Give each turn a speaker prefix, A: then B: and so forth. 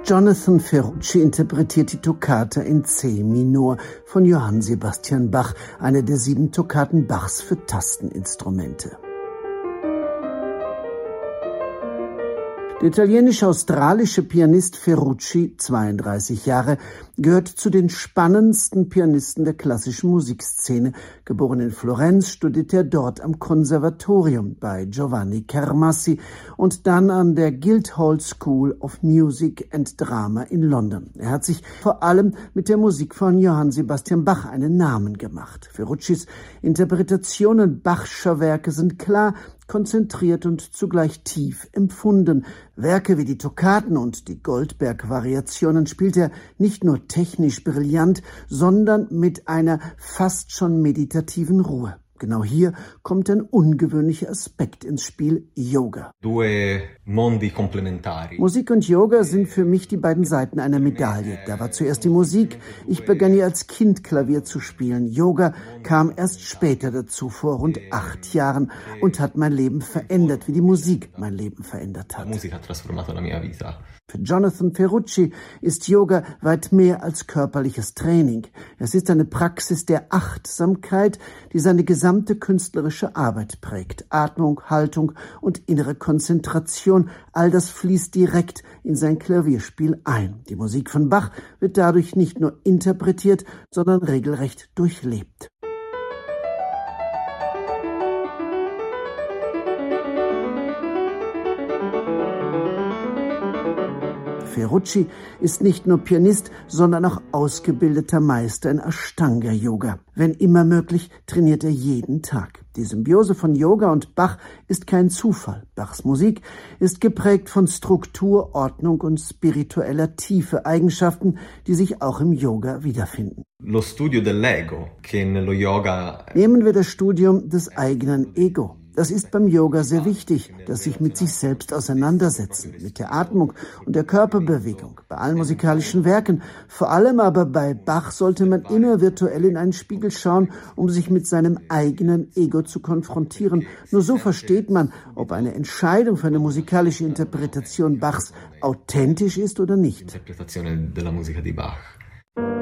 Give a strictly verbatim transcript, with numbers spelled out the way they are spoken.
A: Jonathan Ferrucci interpretiert die Toccata in C-Minor von Johann Sebastian Bach, eine der sieben Toccaten Bachs für Tasteninstrumente. Der italienisch-australische Pianist Ferrucci, zweiunddreißig Jahre, gehört zu den spannendsten Pianisten der klassischen Musikszene. Geboren in Florenz, studierte er dort am Konservatorium bei Giovanni Chermassi und dann an der Guildhall School of Music and Drama in London. Er hat sich vor allem mit der Musik von Johann Sebastian Bach einen Namen gemacht. Ferruccis Interpretationen Bachscher Werke sind klar, konzentriert und zugleich tief empfunden. Werke wie die Toccaten und die Goldberg-Variationen spielt er nicht nur technisch brillant, sondern mit einer fast schon meditativen Ruhe. Genau hier kommt ein ungewöhnlicher Aspekt ins Spiel: Yoga.
B: Due mondi complementari.
A: Musik und Yoga sind für mich die beiden Seiten einer Medaille. Da war zuerst die Musik. Ich begann ja als Kind Klavier zu spielen. Yoga kam erst später dazu, vor rund acht Jahren, und hat mein Leben verändert, wie die Musik mein Leben verändert hat.
B: La musica ha trasformato la mia vita.
A: Für Jonathan Ferrucci ist Yoga weit mehr als körperliches Training. Es ist eine Praxis der Achtsamkeit, die seine gesamte künstlerische Arbeit prägt. Atmung, Haltung und innere Konzentration, all das fließt direkt in sein Klavierspiel ein. Die Musik von Bach wird dadurch nicht nur interpretiert, sondern regelrecht durchlebt. Ferrucci ist nicht nur Pianist, sondern auch ausgebildeter Meister in Ashtanga-Yoga. Wenn immer möglich, trainiert er jeden Tag. Die Symbiose von Yoga und Bach ist kein Zufall. Bachs Musik ist geprägt von Struktur, Ordnung und spiritueller Tiefe, Eigenschaften, die sich auch im Yoga wiederfinden.
B: Lo studio dell'ego, che nello yoga...
A: Nehmen wir das Studium des eigenen Ego. Das ist beim Yoga sehr wichtig, das sich mit sich selbst auseinandersetzen, mit der Atmung und der Körperbewegung. Bei allen musikalischen Werken, vor allem aber bei Bach, sollte man immer virtuell in einen Spiegel schauen, um sich mit seinem eigenen Ego zu konfrontieren. Nur so versteht man, ob eine Entscheidung für eine musikalische Interpretation Bachs authentisch ist oder nicht.
B: Interpretazione della musica di Bach.